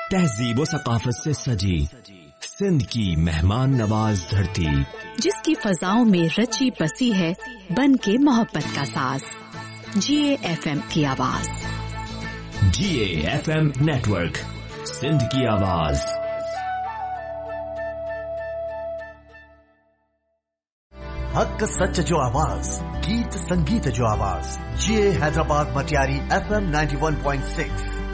तहजीब व सकाफत से सजी सिंध की मेहमान नवाज धरती, जिसकी फजाओं में रची बसी है बन के मोहब्बत का साज। GAFM की आवाज। GAFM नेटवर्क, सिंध की आवाज। हक सच जो आवाज, गीत संगीत जो आवाज। GA Hyderabad Matiari FM 91.6